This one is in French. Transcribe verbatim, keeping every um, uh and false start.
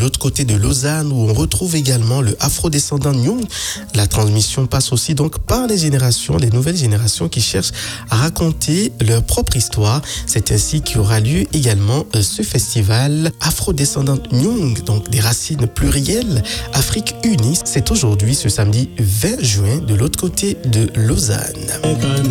l'autre côté de Lausanne où on retrouve également le afro-descendant Nyung. La transmission passe aussi donc par les générations, les nouvelles générations qui cherchent à raconter leur propre histoire. C'est ainsi qu'aura lieu également ce festival afro-descendant Nyung, donc des racines plurielles, Afrique unie. C'est aujourd'hui, ce samedi vingt juin, de l'autre côté de Lausanne.